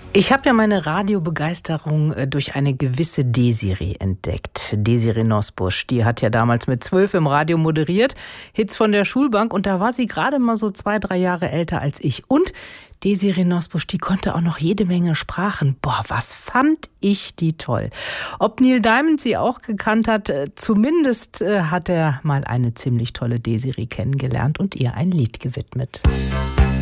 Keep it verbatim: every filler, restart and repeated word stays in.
Ich habe ja meine Radiobegeisterung äh, durch eine gewisse Desiree entdeckt. Desiree Nosbusch, die hat ja damals mit zwölf im Radio moderiert, Hits von der Schulbank, und da war sie gerade mal so zwei, drei Jahre älter als ich. Und Desiree Nosbusch, die konnte auch noch jede Menge Sprachen. Boah, was fand ich die toll. Ob Neil Diamond sie auch gekannt hat, äh, zumindest äh, hat er mal eine ziemlich tolle Desiree kennengelernt und ihr ein Lied gewidmet.